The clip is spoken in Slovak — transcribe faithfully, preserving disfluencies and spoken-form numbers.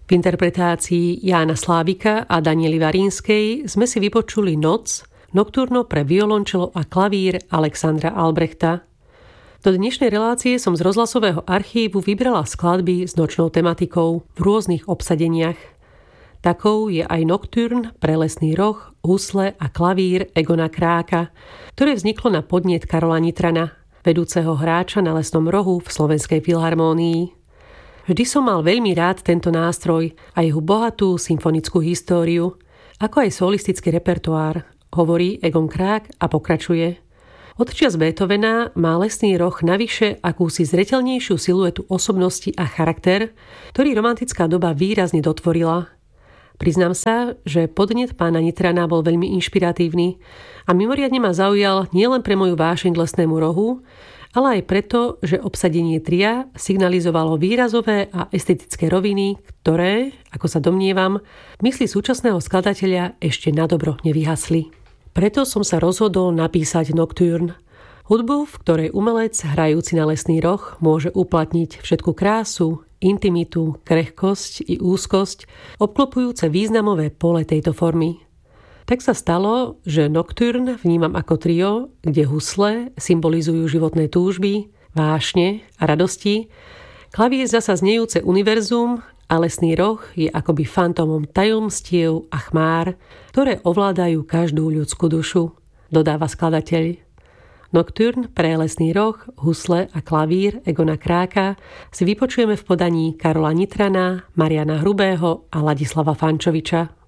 V interpretácii Jána Slávika a Daniely Varínskej sme si vypočuli Noc, nokturno pre violončelo a klavír Alexandra Albrechta. Do dnešnej relácie som z rozhlasového archívu vybrala skladby s nočnou tematikou v rôznych obsadeniach. Takou je aj Nocturne pre lesný roh, husle a klavír Egona Kráka, ktoré vzniklo na podnet Karola Nitrana, vedúceho hráča na lesnom rohu v Slovenskej filharmónii. Vždy som mal veľmi rád tento nástroj a jeho bohatú symfonickú históriu, ako aj solistický repertoár, hovorí Egon Krák a pokračuje. Odčias Beethovena má lesný roh navyše akúsi zreteľnejšiu siluetu osobnosti a charakter, ktorý romantická doba výrazne dotvorila. Priznám sa, že podnet pána Nitrana bol veľmi inšpiratívny a mimoriadne ma zaujal nielen pre moju vášeň k lesnému rohu, ale aj preto, že obsadenie tria signalizovalo výrazové a estetické roviny, ktoré, ako sa domnievam, v mysli súčasného skladateľa ešte nadobro nevyhasli. Preto som sa rozhodol napísať Nocturne, hudbu, v ktorej umelec hrajúci na lesný roh môže uplatniť všetku krásu, intimitu, krehkosť i úzkosť, obklopujúce významové pole tejto formy. Tak sa stalo, že Nocturne vnímam ako trio, kde husle symbolizujú životné túžby, vášne a radosti, klavír zasa znejúce univerzum a lesný roh je akoby fantómom tajomstiev a chmár, ktoré ovládajú každú ľudskú dušu, dodáva skladateľ. Nocturne pre lesný roh, husle a klavír Egona Kráka si vypočujeme v podaní Karola Nitrana, Mariana Hrubého a Ladislava Fančoviča.